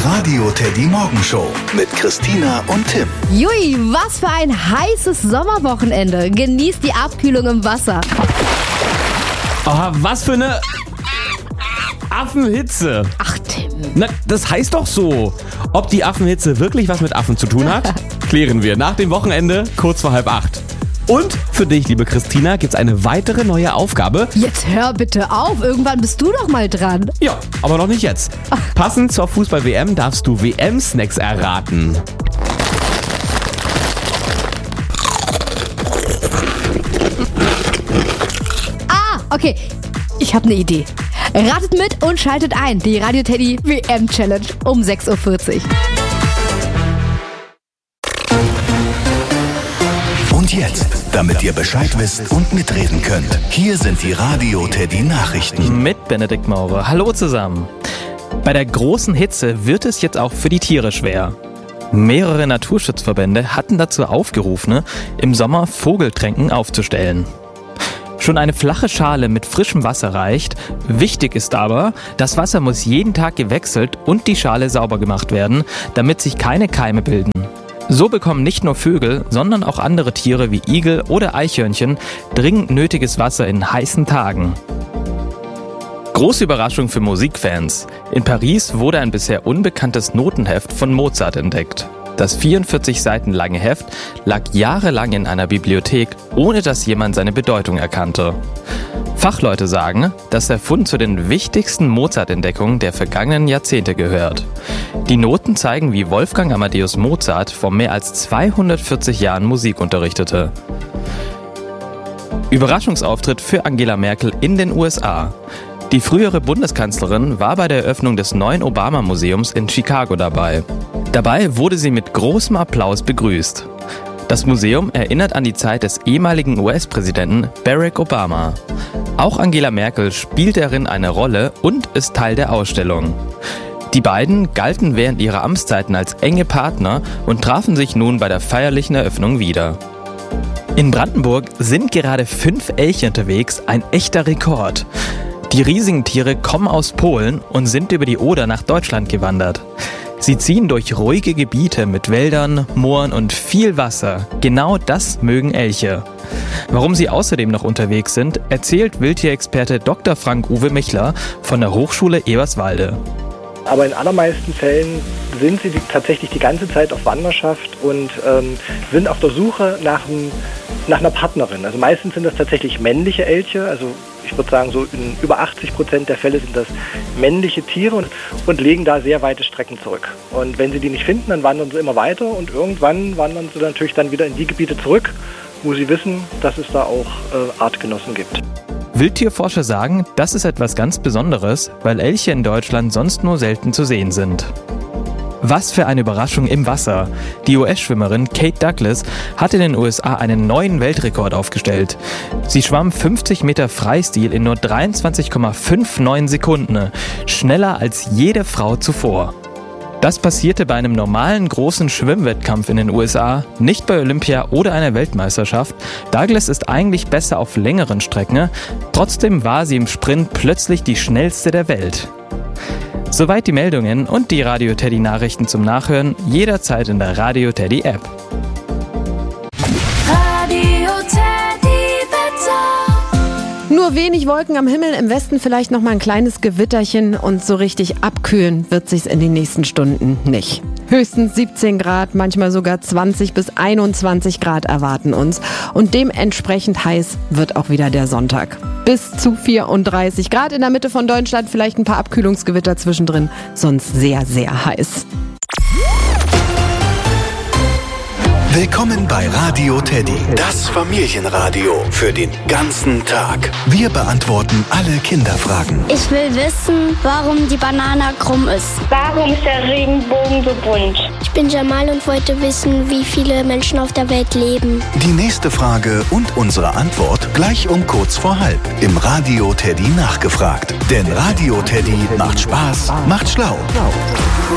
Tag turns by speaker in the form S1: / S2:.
S1: Radio Teddy Morgenshow mit Christina und Tim.
S2: Jui, was für ein heißes Sommerwochenende. Genießt die Abkühlung im Wasser.
S3: Oh, was für eine Affenhitze.
S2: Ach, Tim.
S3: Na, das heißt doch so. Ob die Affenhitze wirklich was mit Affen zu tun hat, klären wir nach dem Wochenende kurz vor 7:30. Und für dich, liebe Christina, gibt's eine weitere neue Aufgabe.
S2: Jetzt hör bitte auf, irgendwann bist du doch mal dran.
S3: Ja, aber noch nicht jetzt. Passend zur Fußball-WM darfst du WM-Snacks erraten.
S2: Okay, ich habe eine Idee. Ratet mit und schaltet ein. Die Radio Teddy WM Challenge um 6:40 Uhr.
S1: Und jetzt, damit ihr Bescheid wisst und mitreden könnt, hier sind die Radio Teddy Nachrichten.
S4: Mit Benedikt Maurer. Hallo zusammen. Bei der großen Hitze wird es jetzt auch für die Tiere schwer. Mehrere Naturschutzverbände hatten dazu aufgerufen, im Sommer Vogeltränken aufzustellen. Schon eine flache Schale mit frischem Wasser reicht. Wichtig ist aber, das Wasser muss jeden Tag gewechselt und die Schale sauber gemacht werden, damit sich keine Keime bilden. So bekommen nicht nur Vögel, sondern auch andere Tiere wie Igel oder Eichhörnchen dringend nötiges Wasser in heißen Tagen. Große Überraschung für Musikfans. In Paris wurde ein bisher unbekanntes Notenheft von Mozart entdeckt. Das 44 Seiten lange Heft lag jahrelang in einer Bibliothek, ohne dass jemand seine Bedeutung erkannte. Fachleute sagen, dass der Fund zu den wichtigsten Mozart-Entdeckungen der vergangenen Jahrzehnte gehört. Die Noten zeigen, wie Wolfgang Amadeus Mozart vor mehr als 240 Jahren Musik unterrichtete. Überraschungsauftritt für Angela Merkel in den USA. Die frühere Bundeskanzlerin war bei der Eröffnung des neuen Obama-Museums in Chicago dabei. Dabei wurde sie mit großem Applaus begrüßt. Das Museum erinnert an die Zeit des ehemaligen US-Präsidenten Barack Obama. Auch Angela Merkel spielt darin eine Rolle und ist Teil der Ausstellung. Die beiden galten während ihrer Amtszeiten als enge Partner und trafen sich nun bei der feierlichen Eröffnung wieder. In Brandenburg sind gerade 5 Elche unterwegs, ein echter Rekord. Die riesigen Tiere kommen aus Polen und sind über die Oder nach Deutschland gewandert. Sie ziehen durch ruhige Gebiete mit Wäldern, Mooren und viel Wasser. Genau das mögen Elche. Warum sie außerdem noch unterwegs sind, erzählt Wildtierexperte Dr. Frank-Uwe Michler von der Hochschule Eberswalde.
S5: Aber in allermeisten Fällen sind sie tatsächlich die ganze Zeit auf Wanderschaft und sind auf der Suche nach einer Partnerin. Also meistens sind das tatsächlich männliche Elche, also ich würde sagen, so in über 80% der Fälle sind das männliche Tiere und legen da sehr weite Strecken zurück. Und wenn sie die nicht finden, dann wandern sie immer weiter und irgendwann wandern sie natürlich dann wieder in die Gebiete zurück, wo sie wissen, dass es da auch Artgenossen gibt.
S4: Wildtierforscher sagen, das ist etwas ganz Besonderes, weil Elche in Deutschland sonst nur selten zu sehen sind. Was für eine Überraschung im Wasser. Die US-Schwimmerin Kate Douglas hat in den USA einen neuen Weltrekord aufgestellt. Sie schwamm 50 Meter Freistil in nur 23,59 Sekunden, schneller als jede Frau zuvor. Das passierte bei einem normalen großen Schwimmwettkampf in den USA, nicht bei Olympia oder einer Weltmeisterschaft. Douglas ist eigentlich besser auf längeren Strecken, trotzdem war sie im Sprint plötzlich die schnellste der Welt. Soweit die Meldungen und die Radio Teddy Nachrichten zum Nachhören jederzeit in der Radio Teddy App.
S6: Radio Teddy Wetter.
S2: Nur wenig Wolken am Himmel, im Westen vielleicht noch mal ein kleines Gewitterchen und so richtig abkühlen wird sich's in den nächsten Stunden nicht. Höchstens 17 Grad, manchmal sogar 20 bis 21 Grad erwarten uns. Und dementsprechend heiß wird auch wieder der Sonntag. Bis zu 34 Grad in der Mitte von Deutschland, vielleicht ein paar Abkühlungsgewitter zwischendrin, sonst sehr, sehr heiß.
S1: Willkommen bei Radio Teddy, das Familienradio für den ganzen Tag. Wir beantworten alle Kinderfragen.
S7: Ich will wissen, warum die Banane krumm ist.
S8: Warum ist der Regenbogen so bunt?
S7: Ich bin Jamal und wollte wissen, wie viele Menschen auf der Welt leben.
S1: Die nächste Frage und unsere Antwort gleich um kurz vor 1:30 im Radio Teddy nachgefragt. Denn Radio Teddy macht Spaß, macht schlau.